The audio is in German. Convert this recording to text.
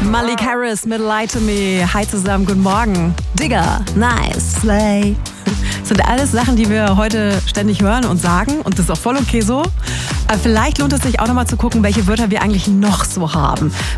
Malik Harris mit Lie to Me. Hi zusammen, guten Morgen. Digger, nice, slay. Das sind alles Sachen, die wir heute ständig hören und sagen. Und das ist auch voll okay so. Aber vielleicht lohnt es sich auch nochmal zu gucken, welche Wörter wir eigentlich noch so haben.